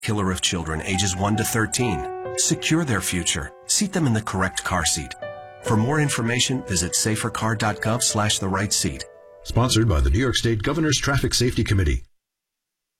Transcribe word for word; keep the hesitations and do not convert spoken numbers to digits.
killer of children ages one to thirteen. Secure their future. Seat them in the correct car seat. For more information, visit safercar dot gov slash the right seat. Sponsored by the New York State Governor's Traffic Safety Committee.